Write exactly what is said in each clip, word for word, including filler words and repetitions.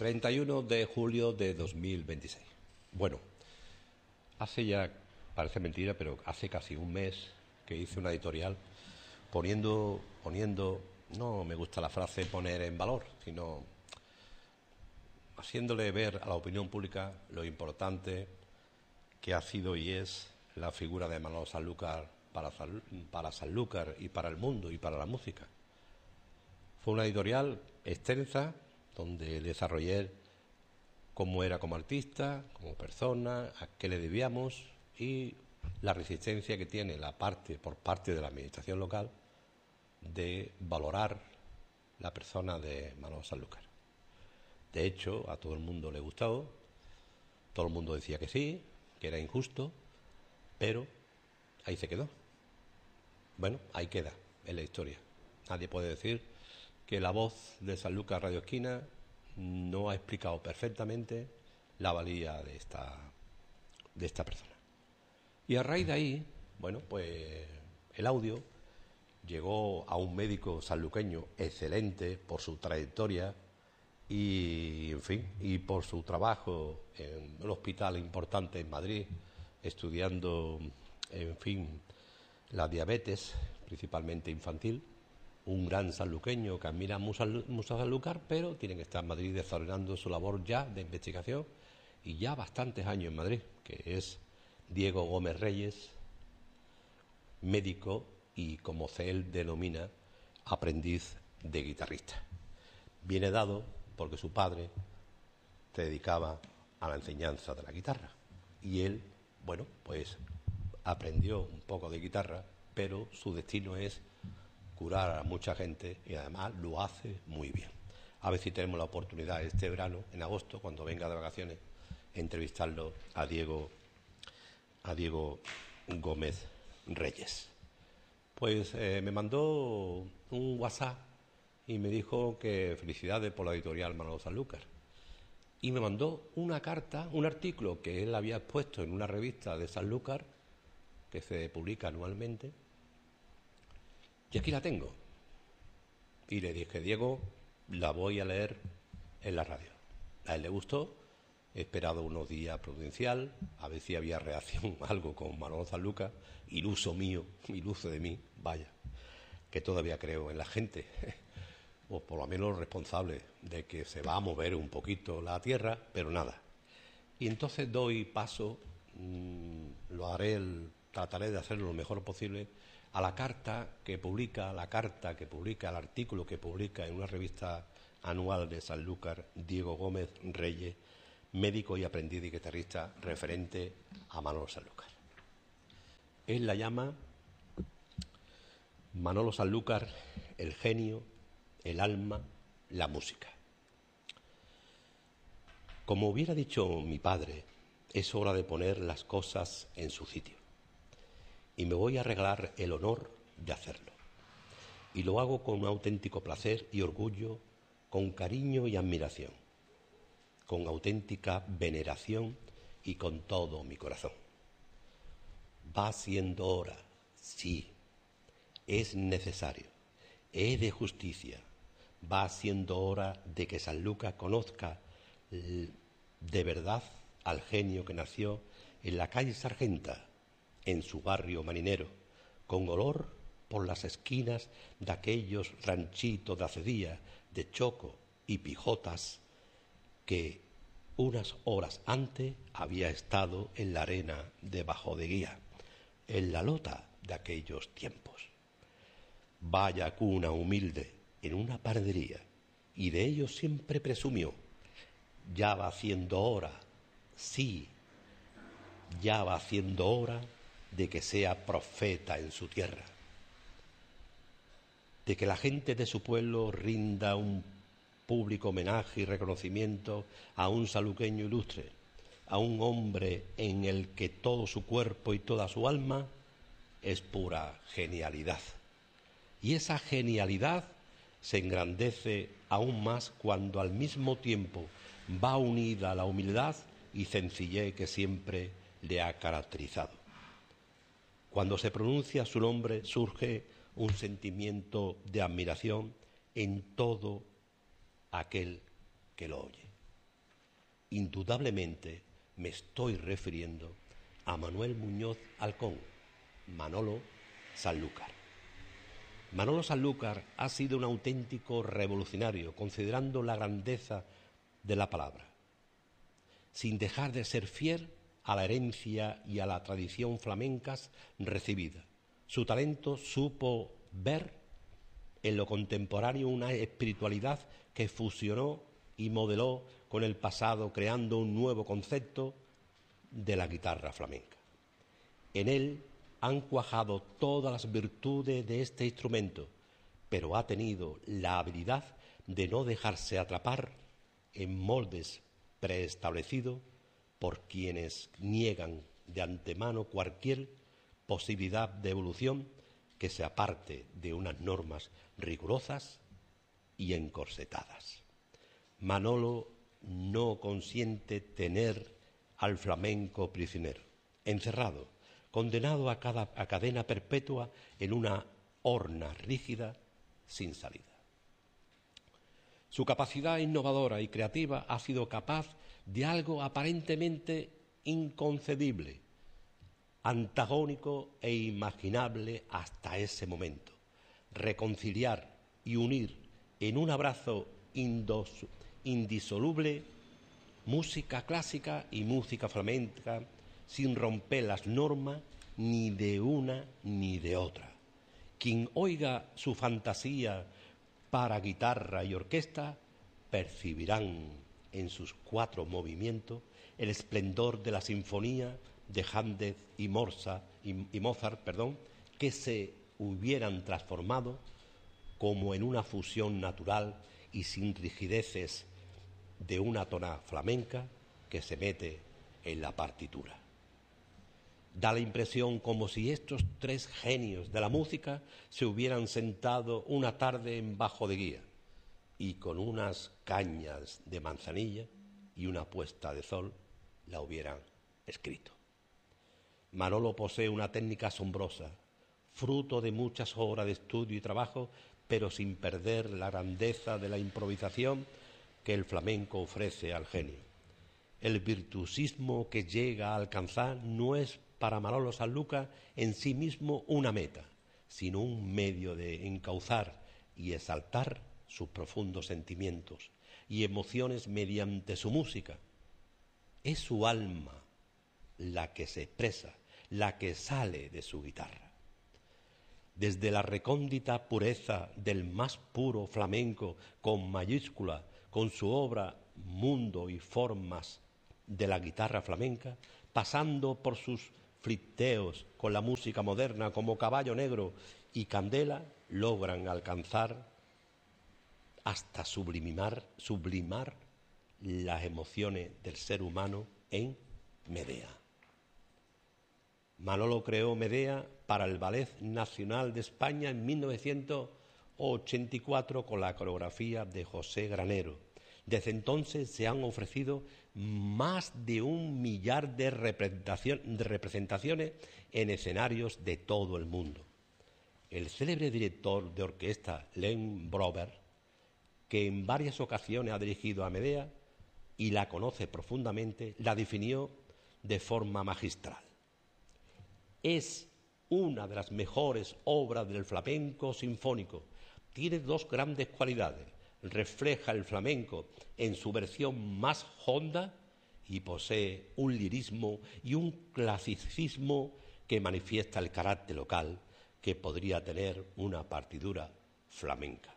treinta y uno de julio de dos mil veintiséis. Bueno, hace ya, parece mentira, pero hace casi un mes que hice una editorial poniendo, poniendo, no me gusta la frase poner en valor, sino haciéndole ver a la opinión pública lo importante que ha sido y es la figura de Manolo Sanlúcar para, para Sanlúcar y para el mundo y para la música. Fue una editorial extensa donde desarrollé cómo era como artista, como persona, a qué le debíamos y la resistencia que tiene la parte por parte de la administración local de valorar la persona de Manolo Sanlúcar. De hecho, a todo el mundo le gustó, todo el mundo decía que sí, que era injusto, pero ahí se quedó. Bueno, ahí queda, en la historia. Nadie puede decir que la voz de Sanlúcar Radio Esquina no ha explicado perfectamente la valía de esta, de esta persona. Y a raíz de ahí, bueno, pues el audio llegó a un médico sanluqueño excelente por su trayectoria y, en fin, y por su trabajo en un hospital importante en Madrid, estudiando, en fin, la diabetes, principalmente infantil. Un gran sanluqueño que admira mucho a Sanlúcar, pero tiene que estar en Madrid desarrollando su labor ya de investigación y ya bastantes años en Madrid, que es Diego Gómez Reyes, médico y, como él denomina, aprendiz de guitarrista. Viene dado porque su padre se dedicaba a la enseñanza de la guitarra y él, bueno, pues aprendió un poco de guitarra, pero su destino es curar a mucha gente y además lo hace muy bien. A ver si tenemos la oportunidad este verano, en agosto, cuando venga de vacaciones, entrevistarlo a Diego, a Diego Gómez Reyes. Pues eh, me mandó un WhatsApp y me dijo que felicidades por la editorial Manolo Sanlúcar. Y me mandó una carta, un artículo que él había expuesto en una revista de Sanlúcar, que se publica anualmente. Y aquí la tengo. Y le dije, Diego, la voy a leer en la radio. A él le gustó. He esperado unos días prudencial, a ver si había reacción, algo con Manolo Sanlúcar, iluso mío, iluso de mí, vaya, que todavía creo en la gente, o por lo menos responsable de que se va a mover un poquito la tierra, pero nada. Y entonces doy paso, mmm, lo haré, el, trataré de hacerlo lo mejor posible, a la carta que publica, la carta que publica, el artículo que publica en una revista anual de Sanlúcar, Diego Gómez Reyes, médico y aprendiz de guitarrista referente a Manolo Sanlúcar. Él la llama Manolo Sanlúcar, el genio, el alma, la música. Como hubiera dicho mi padre, es hora de poner las cosas en su sitio. Y me voy a regalar el honor de hacerlo. Y lo hago con un auténtico placer y orgullo, con cariño y admiración, con auténtica veneración y con todo mi corazón. Va siendo hora, sí, es necesario, es de justicia, va siendo hora de que Sanlúcar conozca de verdad al genio que nació en la calle Sargenta, en su barrio marinero, con olor por las esquinas de aquellos ranchitos de acedía, de choco y pijotas, que unas horas antes había estado en la arena debajo de Guía, en la lota de aquellos tiempos. Vaya cuna humilde en una panadería, y de ello siempre presumió. Ya va siendo hora, sí, ya va siendo hora de que sea profeta en su tierra, de que la gente de su pueblo rinda un público homenaje y reconocimiento a un sanluqueño ilustre, a un hombre en el que todo su cuerpo y toda su alma es pura genialidad. Y esa genialidad se engrandece aún más cuando al mismo tiempo va unida a la humildad y sencillez que siempre le ha caracterizado. Cuando se pronuncia su nombre surge un sentimiento de admiración en todo aquel que lo oye. Indudablemente me estoy refiriendo a Manuel Muñoz Alcón, Manolo Sanlúcar. Manolo Sanlúcar ha sido un auténtico revolucionario, considerando la grandeza de la palabra, sin dejar de ser fiel a la herencia y a la tradición flamencas recibida. Su talento supo ver en lo contemporáneo una espiritualidad que fusionó y modeló con el pasado, creando un nuevo concepto de la guitarra flamenca. En él han cuajado todas las virtudes de este instrumento, pero ha tenido la habilidad de no dejarse atrapar en moldes preestablecidos por quienes niegan de antemano cualquier posibilidad de evolución que se aparte de unas normas rigurosas y encorsetadas. Manolo no consiente tener al flamenco prisionero, encerrado, condenado a, cada, a cadena perpetua en una horna rígida sin salida. Su capacidad innovadora y creativa ha sido capaz de algo aparentemente inconcebible, antagónico e imaginable hasta ese momento: reconciliar y unir en un abrazo indos, indisoluble música clásica y música flamenca, sin romper las normas ni de una ni de otra. Quien oiga su fantasía para guitarra y orquesta percibirán en sus cuatro movimientos el esplendor de la sinfonía de Händel y Mozart, y, y Mozart perdón, que se hubieran transformado como en una fusión natural y sin rigideces de una tonada flamenca que se mete en la partitura. Da la impresión como si estos tres genios de la música se hubieran sentado una tarde en bajo de guía y con unas cañas de manzanilla y una puesta de sol la hubieran escrito. Manolo posee una técnica asombrosa, fruto de muchas horas de estudio y trabajo, pero sin perder la grandeza de la improvisación que el flamenco ofrece al genio. El virtuosismo que llega a alcanzar no es para Manolo Sanlúcar en sí mismo una meta, sino un medio de encauzar y exaltar sus profundos sentimientos y emociones mediante su música. Es su alma la que se expresa, la que sale de su guitarra. Desde la recóndita pureza del más puro flamenco con mayúscula, con su obra Mundo y Formas de la guitarra flamenca, pasando por sus flirteos con la música moderna como Caballo Negro y Candela, logran alcanzar hasta sublimar, sublimar las emociones del ser humano en Medea. Manolo creó Medea para el Ballet Nacional de España en mil novecientos ochenta y cuatro con la coreografía de José Granero. Desde entonces se han ofrecido más de un millar de, representación, de representaciones en escenarios de todo el mundo. El célebre director de orquesta Len Brover, que en varias ocasiones ha dirigido a Medea y la conoce profundamente, la definió de forma magistral. Es una de las mejores obras del flamenco sinfónico. Tiene dos grandes cualidades: refleja el flamenco en su versión más honda y posee un lirismo y un clasicismo que manifiesta el carácter local que podría tener una partitura flamenca.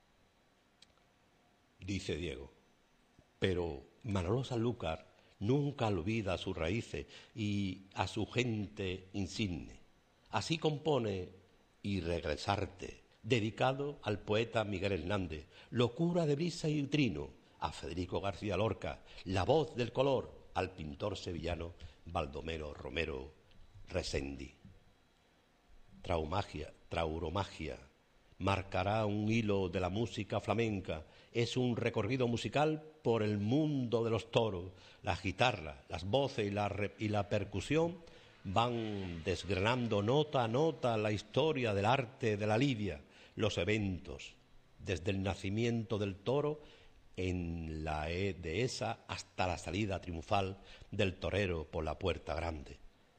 Dice Diego, pero Manolo Sanlúcar nunca olvida sus raíces y a su gente insigne. Así compone Y regresarte, dedicado al poeta Miguel Hernández, Locura de brisa y trino, a Federico García Lorca, La voz del color, al pintor sevillano Baldomero Romero Resendi. Traumagia, trauromagia, marcará un hilo de la música flamenca. Es un recorrido musical por el mundo de los toros. La guitarra, las voces y la, y la percusión van desgranando nota a nota la historia del arte de la lidia, los eventos, desde el nacimiento del toro en la dehesa hasta la salida triunfal del torero por la puerta grande.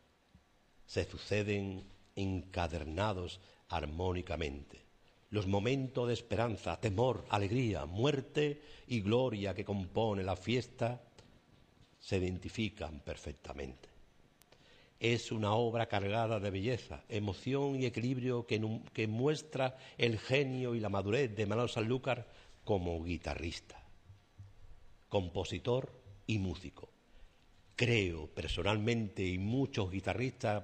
Se suceden encadernados armónicamente los momentos de esperanza, temor, alegría, muerte y gloria que compone la fiesta, se identifican perfectamente. Es una obra cargada de belleza, emoción y equilibrio que, que muestra el genio y la madurez de Manolo Sanlúcar como guitarrista, compositor y músico. Creo personalmente, y muchos guitarristas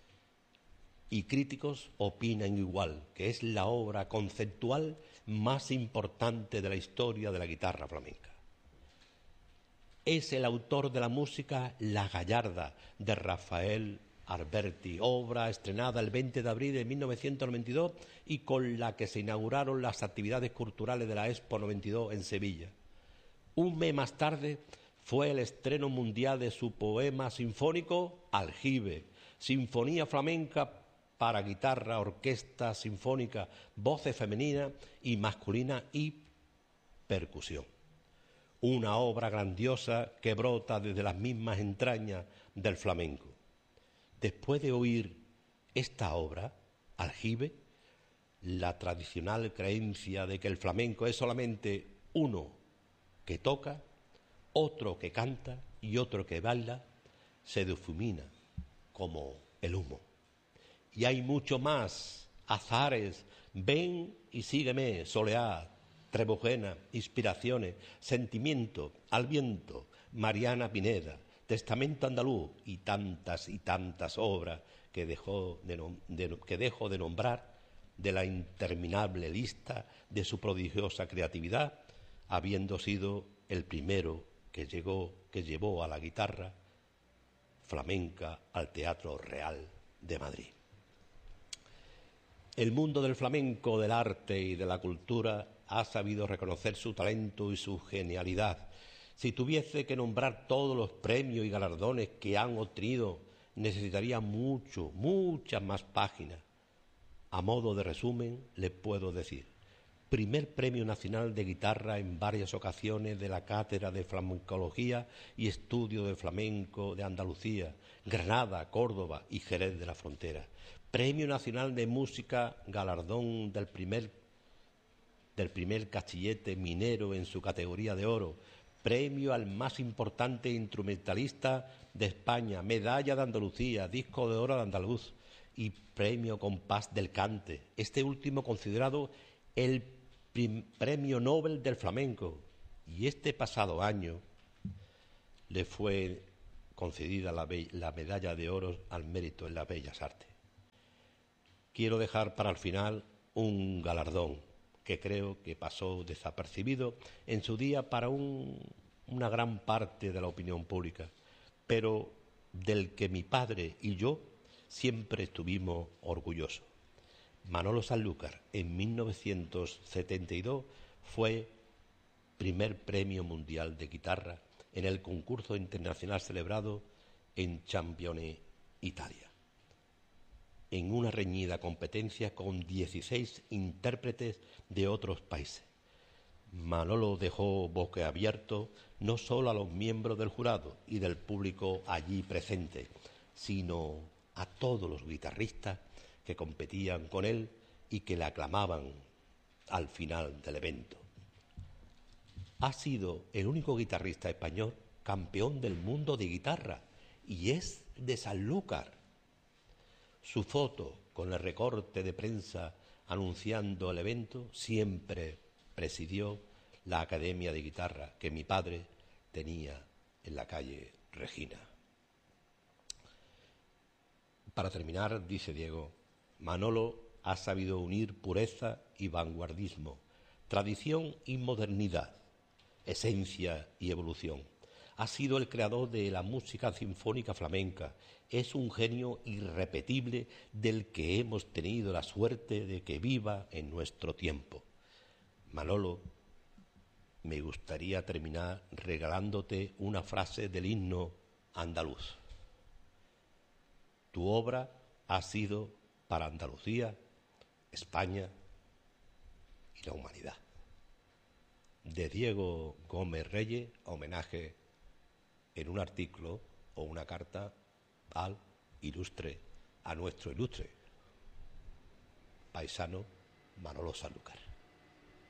y críticos opinan igual, que es la obra conceptual más importante de la historia de la guitarra flamenca. Es el autor de la música La Gallarda, de Rafael Alberti, obra estrenada el veinte de abril de mil novecientos noventa y dos y con la que se inauguraron las actividades culturales de la Expo noventa y dos en Sevilla. Un mes más tarde fue el estreno mundial de su poema sinfónico Aljibe, sinfonía flamenca para guitarra, orquesta sinfónica, voces femeninas y masculinas y percusión. Una obra grandiosa que brota desde las mismas entrañas del flamenco. Después de oír esta obra, Aljibe, la tradicional creencia de que el flamenco es solamente uno que toca, otro que canta y otro que baila, se difumina como el humo. Y hay mucho más, azares, ven y sígueme, soleá, Trebujena, inspiraciones, sentimiento, al viento, Mariana Pineda, Testamento andaluz y tantas y tantas obras que, dejó de, de, que dejo de nombrar de la interminable lista de su prodigiosa creatividad, habiendo sido el primero que, llegó, que llevó a la guitarra flamenca al Teatro Real de Madrid. El mundo del flamenco, del arte y de la cultura ha sabido reconocer su talento y su genialidad. Si tuviese que nombrar todos los premios y galardones que han obtenido, necesitaría mucho, muchas más páginas. A modo de resumen, les puedo decir: primer Premio Nacional de Guitarra en varias ocasiones de la Cátedra de Flamencología y Estudio de Flamenco de Andalucía, Granada, Córdoba y Jerez de la Frontera. Premio Nacional de Música, galardón del primer, del primer castillete minero en su categoría de oro. Premio al más importante instrumentalista de España, medalla de Andalucía, disco de oro de andaluz y premio Compás del Cante. Este último considerado el Premio Nobel del Flamenco, y este pasado año le fue concedida la, la medalla de oro al mérito en las bellas artes. Quiero dejar para el final un galardón que creo que pasó desapercibido en su día para un, una gran parte de la opinión pública, pero del que mi padre y yo siempre estuvimos orgullosos. Manolo Sanlúcar, en mil novecientos setenta y dos, fue primer premio mundial de guitarra en el concurso internacional celebrado en Champione, Italia, en una reñida competencia con dieciséis intérpretes de otros países. Manolo dejó boquiabierto no solo a los miembros del jurado y del público allí presente, sino a todos los guitarristas que competían con él y que le aclamaban al final del evento. Ha sido el único guitarrista español campeón del mundo de guitarra y es de Sanlúcar. Su foto con el recorte de prensa anunciando el evento siempre presidió la Academia de Guitarra que mi padre tenía en la calle Regina. Para terminar, dice Diego, Manolo ha sabido unir pureza y vanguardismo, tradición y modernidad, esencia y evolución. Ha sido el creador de la música sinfónica flamenca. Es un genio irrepetible del que hemos tenido la suerte de que viva en nuestro tiempo. Manolo, me gustaría terminar regalándote una frase del himno andaluz. Tu obra ha sido para Andalucía, España y la humanidad. de Diego Gómez Reyes, homenaje en un artículo o una carta al ilustre, a nuestro ilustre paisano Manolo Sanlúcar.